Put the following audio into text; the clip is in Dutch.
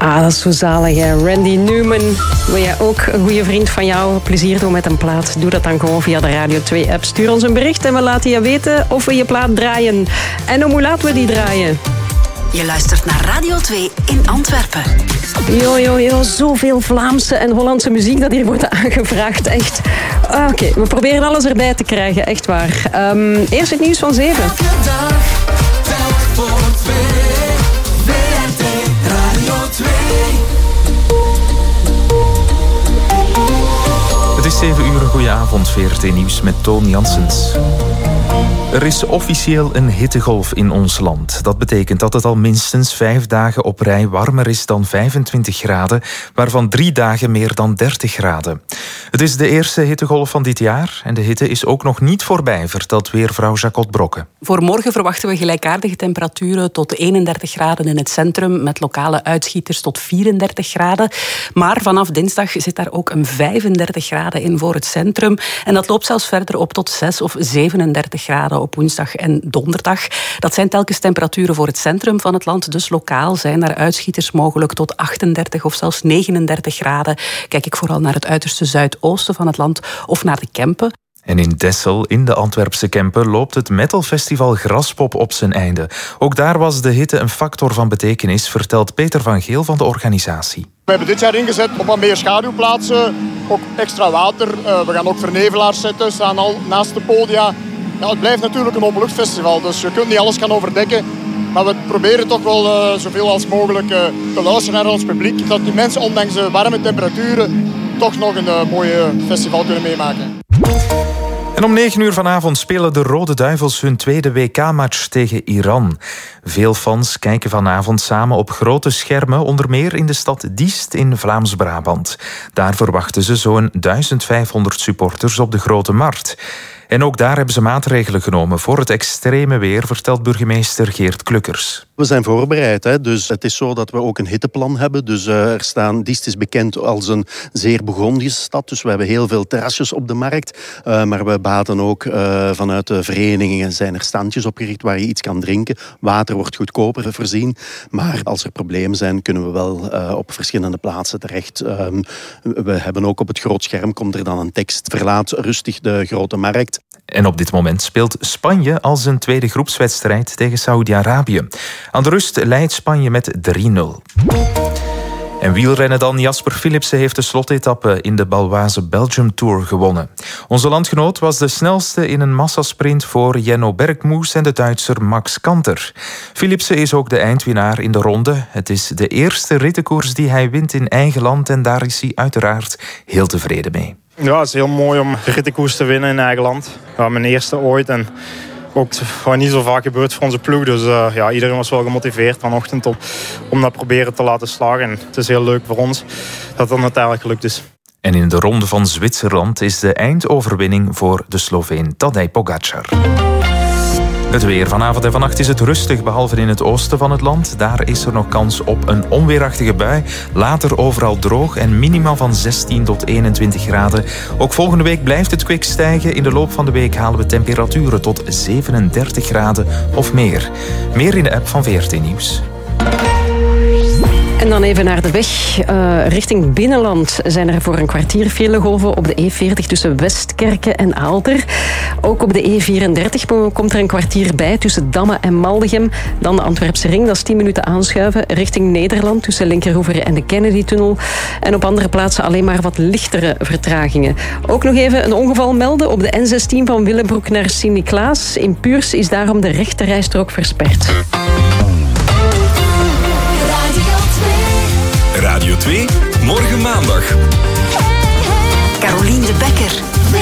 Ah, dat is zo zalig, hè. Randy Newman. Wil jij ook een goede vriend van jou plezier doen met een plaat? Doe dat dan gewoon via de Radio 2-app. Stuur ons een bericht en we laten je weten of we je plaat draaien. En hoe laten we die draaien? Je luistert naar Radio 2 in Antwerpen. Jo, zoveel Vlaamse en Hollandse muziek dat hier wordt aangevraagd. Echt. Oké, we proberen alles erbij te krijgen, echt waar. Eerst het nieuws van 7. Elke dag, telk voor 2. VRT Radio 2. Het is 7 uur, goedenavond, VRT Nieuws met Toon Janssens. Er is officieel een hittegolf in ons land. Dat betekent dat het al minstens 5 dagen op rij warmer is dan 25 graden, waarvan 3 dagen meer dan 30 graden. Het is de eerste hittegolf van dit jaar en de hitte is ook nog niet voorbij, vertelt weervrouw Jacot Brokke. Voor morgen verwachten we gelijkaardige temperaturen tot 31 graden in het centrum, met lokale uitschieters tot 34 graden. Maar vanaf dinsdag zit daar ook een 35 graden in voor het centrum. En dat loopt zelfs verder op tot 6 of 37 graden op woensdag en donderdag. Dat zijn telkens temperaturen voor het centrum van het land. Dus lokaal zijn daar uitschieters mogelijk tot 38 of zelfs 39 graden. Kijk ik vooral naar het uiterste zuidoosten van het land of naar de Kempen. En in Dessel, in de Antwerpse Kempen, loopt het metalfestival Graspop op zijn einde. Ook daar was de hitte een factor van betekenis, vertelt Peter van Geel van de organisatie. We hebben dit jaar ingezet op wat meer schaduwplaatsen, ook extra water. We gaan ook vernevelaars zetten, staan al naast de podia. Ja, het blijft natuurlijk een openluchtfestival, dus je kunt niet alles gaan overdekken. Maar we proberen toch wel zoveel als mogelijk te luisteren naar ons publiek. Dat die mensen, ondanks de warme temperaturen, toch nog een mooie festival kunnen meemaken. En om 9 uur vanavond spelen de Rode Duivels hun tweede WK-match tegen Iran. Veel fans kijken vanavond samen op grote schermen, onder meer in de stad Diest in Vlaams-Brabant. Daar verwachten ze zo'n 1500 supporters op de Grote Markt. En ook daar hebben ze maatregelen genomen voor het extreme weer, vertelt burgemeester Geert Klukkers. We zijn voorbereid, hè? Dus het is zo dat we ook een hitteplan hebben. Dus Diest is bekend als een zeer Bourgondische stad. Dus we hebben heel veel terrasjes op de markt. Maar we baten ook vanuit de verenigingen zijn er standjes opgericht waar je iets kan drinken. Water wordt goedkoper voorzien. Maar als er problemen zijn, kunnen we wel op verschillende plaatsen terecht. We hebben ook op het groot scherm, komt er dan een tekst. Verlaat rustig de Grote Markt. En op dit moment speelt Spanje al zijn tweede groepswedstrijd tegen Saoedi-Arabië. Aan de rust leidt Spanje met 3-0. En wielrennen dan. Jasper Philipsen heeft de slotetappe in de Baloise Belgium Tour gewonnen. Onze landgenoot was de snelste in een massasprint voor Jenno Bergmoes en de Duitser Max Kanter. Philipsen is ook de eindwinnaar in de ronde. Het is de eerste rittenkoers die hij wint in eigen land en daar is hij uiteraard heel tevreden mee. Ja, het is heel mooi om de rittenkoers te winnen in eigen land. Ja, mijn eerste ooit en ook wat niet zo vaak gebeurt voor onze ploeg. Dus iedereen was wel gemotiveerd vanochtend om dat proberen te laten slagen. En het is heel leuk voor ons dat het uiteindelijk gelukt is. En in de ronde van Zwitserland is de eindoverwinning voor de Sloveen Tadej Pogačar. Het weer. Vanavond en vannacht is het rustig, behalve in het oosten van het land. Daar is er nog kans op een onweerachtige bui. Later overal droog en minima van 16 tot 21 graden. Ook volgende week blijft het kwik stijgen. In de loop van de week halen we temperaturen tot 37 graden of meer. Meer in de app van VRT Nieuws. En dan even naar de weg. Richting binnenland zijn er voor een kwartier filegolven op de E40 tussen Westkerken en Aalter. Ook op de E34 komt er een kwartier bij tussen Damme en Maldegem. Dan de Antwerpse ring, dat is 10 minuten aanschuiven richting Nederland tussen Linkeroever en de Kennedy-tunnel. En op andere plaatsen alleen maar wat lichtere vertragingen. Ook nog even een ongeval melden op de N16 van Willebroek naar Sint-Niklaas. In Puurs is daarom de rechterrijstrook versperd. Radio 2, morgen maandag. Carolien de Bekker.